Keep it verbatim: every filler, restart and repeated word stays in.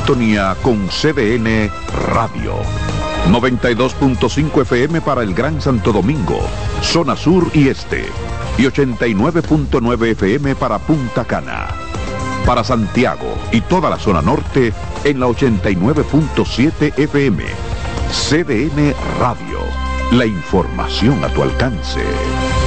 sintonía con C D N Radio. noventa y dos punto cinco F M para el Gran Santo Domingo, zona sur y este. Y ochenta y nueve punto nueve F M para Punta Cana. Para Santiago y toda la zona norte en la ochenta y nueve punto siete F M. C D N Radio. La información a tu alcance.